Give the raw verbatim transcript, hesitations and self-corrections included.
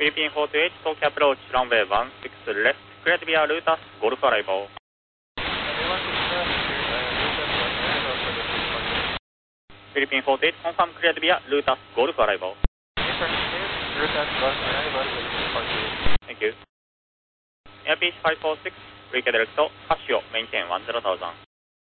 Philippine forty-eight, Tokyo approach, runway one six left, clear to be a Lutas, Golf arrival. Philippine forty-eight, confirm clear to be a Lutas, Golf arrival. Thank you. Airpiece five four six, reconnect, Casio, maintain one zero thousand.